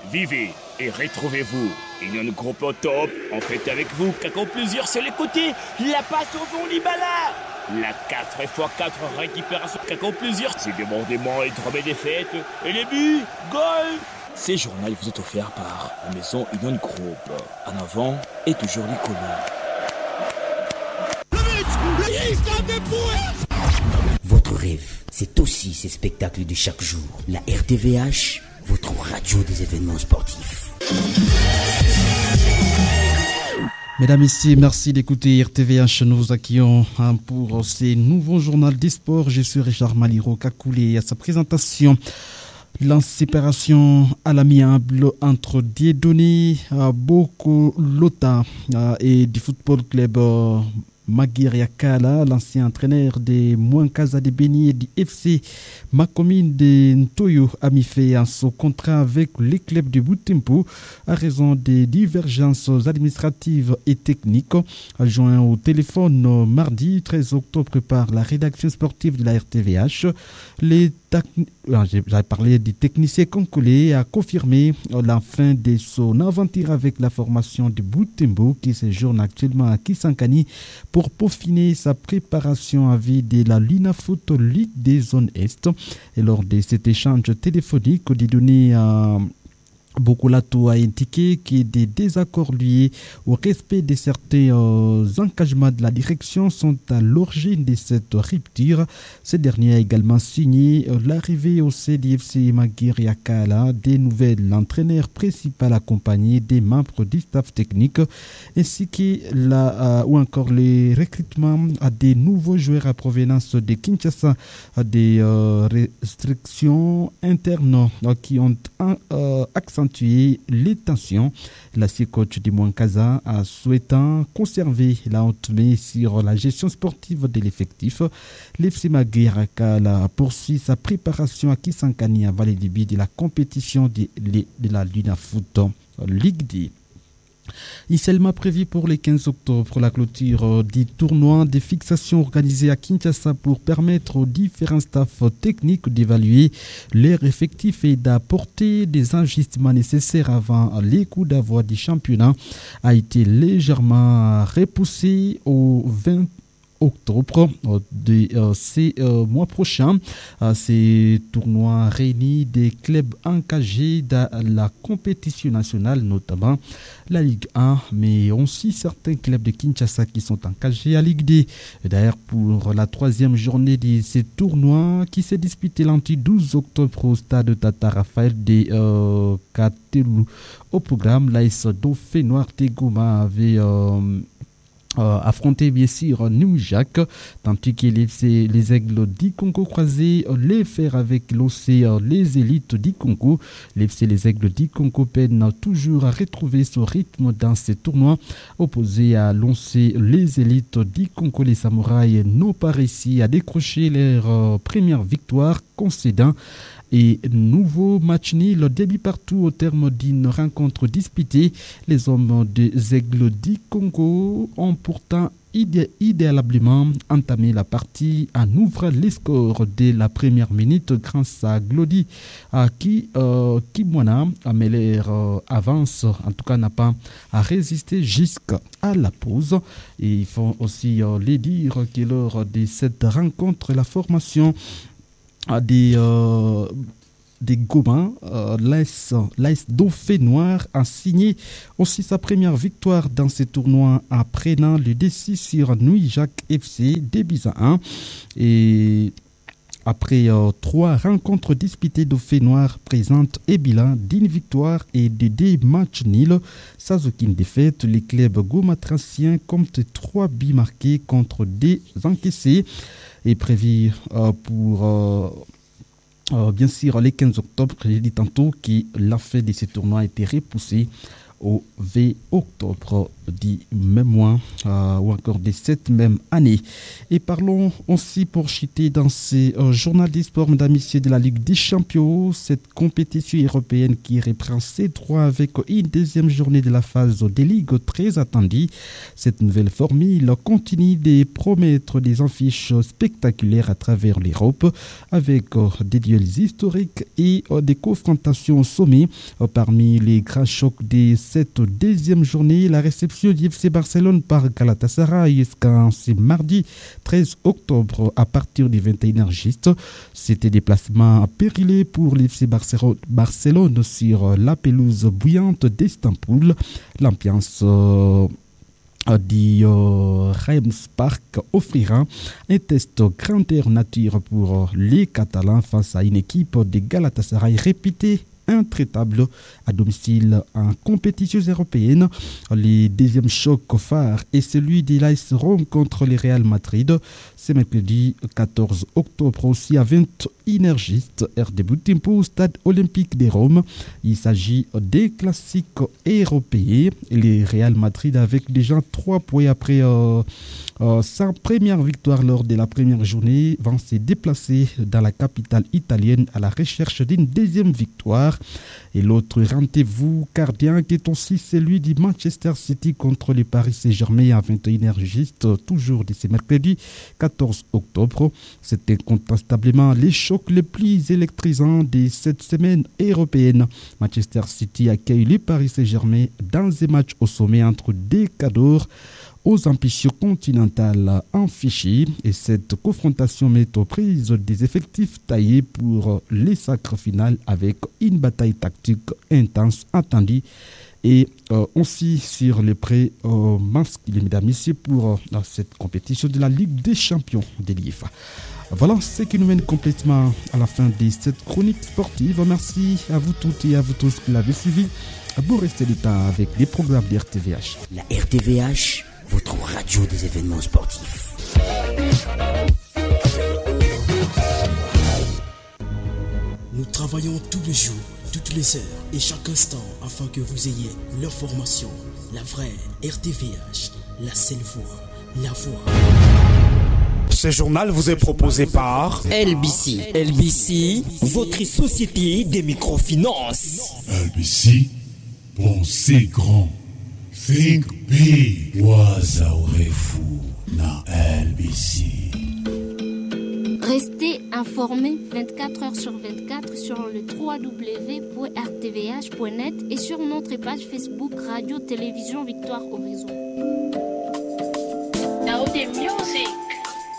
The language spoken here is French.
Vivez et retrouvez-vous. Union Groupe au top, en fait avec vous, qu'accord plusieurs sur les côtés. La passe au fond, Libala. La 4x4 récupération, qu'accord plusieurs. C'est débordement et drôme des fêtes. Et les buts, goal. Ces journaux vous est offert par la maison Union Groupe. En avant et toujours Nicolas. Votre rêve, c'est aussi ces spectacles de chaque jour. La RTVH, votre radio des événements sportifs. Mesdames, Messieurs, merci d'écouter RTVH. Nous vous accueillons pour ces nouveaux journaux des sports. Je suis Richard Maliro Kakoulé à sa présentation. La séparation à l'amiable entre Dieudonné Boko Lota et du Football Club Maguire Kala, l'ancien entraîneur des Mouankasa de Beni et du FC Makomine de Ntoyo, a mis fin à son contrat avec les clubs de Butembo à raison des divergences administratives et techniques. Joint au téléphone mardi 13 octobre par la rédaction sportive de la RTVH, j'avais parlé du technicien congolais a confirmé la fin de son aventure avec la formation de Butembo qui séjourne actuellement à Kisangani pour peaufiner sa préparation à vie de la Linafoot Ligue des zones Est. Et lors de cet échange téléphonique, des données à Bokolato a indiqué que des désaccords liés au respect de certains engagements de la direction sont à l'origine de cette rupture. Ce dernier a également signé l'arrivée au CDFC Maguire Yakala des nouvelles entraîneurs principaux accompagnés des membres du staff technique ainsi que ou encore les recrutements à des nouveaux joueurs à provenance de Kinshasa, des restrictions internes qui ont accentué les tensions. L'ancien coach du Mouankasa a souhaitant conserver la haute main sur la gestion sportive de l'effectif. L'FC Maguire Kala poursuit sa préparation à Kisangani avant le début de la compétition de la Linafoot Ligue D. Initialement prévu pour le 15 octobre, la clôture du tournoi de fixation organisé à Kinshasa pour permettre aux différents staffs techniques d'évaluer leurs effectifs et d'apporter des ajustements nécessaires avant les coups d'envoi du championnat a été légèrement repoussé au 20 octobre de ces mois prochains. Ces tournois réunissent des clubs engagés dans la compétition nationale, notamment la Ligue 1, mais aussi certains clubs de Kinshasa qui sont engagés à Ligue D. D'ailleurs, pour la troisième journée de ces tournois qui s'est disputée lundi 12 octobre au stade Tata Raphaël de Katelou. Au programme, l'AS Dauphin Noir Tegoma avait affronter bien sûr Numjak, tandis que les Aigles du Congo croisés les faire avec l'OC les élites du Congo. Les Aigles du Congo peinent toujours à retrouver ce rythme dans ces tournois. Opposés à l'OC les élites du Congo, les Samouraïs n'ont pas réussi à décrocher leur première victoire, concédant et nouveau match nul, le début partout au terme d'une rencontre disputée. Les hommes des Aigles du Congo ont pourtant idéalement entamé la partie en ouvrant les scores dès la première minute grâce à Glody Kimwana. Mais leur avance, en tout cas, n'a pas à résister jusqu'à la pause. Et il faut aussi les dire que lors de cette rencontre, la formation des Goma, l'AS Dauphin Noir a signé aussi sa première victoire dans ce tournoi en prenant le dessus sur Nuijak FC 2-1. Et après 3 rencontres disputées, Dauphin Noir présente un bilan d'une victoire et de 2 matchs nuls. Sans aucune défaite, les clubs gomatraciens comptent 3 buts marqués contre 2 encaissés. Et prévu pour bien sûr le 15 octobre, j'ai dit tantôt que la fin de ce tournoi a été repoussée au 20 octobre du même mois ou encore de cette même année. Et parlons aussi pour chuter dans ces journaux des sports, mesdames et messieurs, de la Ligue des Champions, cette compétition européenne qui reprend ses droits avec une deuxième journée de la phase des ligues très attendue. Cette nouvelle formule continue de promettre des affiches spectaculaires à travers l'Europe avec des duels historiques et des confrontations au sommet. Parmi les grands chocs de cette deuxième journée, la réception du FC Barcelone par Galatasaray ce mardi 13 octobre à partir du 21h juste. C'était des placements périlleux pour l'FC Barcelone sur la pelouse bouillante d'Istanbul. L'ambiance du Reims Park offrira un test grandeur nature pour les Catalans face à une équipe de Galatasaray réputée intraitable à domicile en compétition européenne. Le deuxième choc phare est celui de l'AS Rome contre le Real Madrid. C'est mercredi 14 octobre aussi à 21h juste, heure de Butempo au stade olympique de Rome. Il s'agit des classiques européens. Le Real Madrid avec déjà 3 points après sa première victoire lors de la première journée va se déplacer dans la capitale italienne à la recherche d'une deuxième victoire. Et l'autre rendez-vous cardiaque est aussi celui du Manchester City contre le Paris Saint-Germain à 21h juste, toujours de ce mercredi 14 octobre. C'est incontestablement les chocs les plus électrisants de cette semaine européenne. Manchester City accueille le Paris Saint-Germain dans un match au sommet entre deux cadors aux ambitions continentales affichées, et cette confrontation met aux prises des effectifs taillés pour les sacres finales avec une bataille tactique intense attendue et aussi sur les prêts masculins, mesdames et messieurs, pour cette compétition de la Ligue des Champions de l'IFA. Voilà ce qui nous mène complètement à la fin de cette chronique sportive. Merci à vous toutes et à vous tous qui l'avez suivi. Vous restez le temps avec les programmes de RTVH. La RTVH, votre radio des événements sportifs. Nous travaillons tous les jours, toutes les heures et chaque instant afin que vous ayez l'information, la vraie RTVH, la seule voix, la voix. Ce journal vous est proposé par LBC. LBC, votre société des microfinances. LBC, pensez grand. Think big. Wazaorefu na LBC. Restez informés 24 heures sur 24 sur le www.rtvh.net et sur notre page Facebook Radio Télévision Victoire Horizon. Now the music.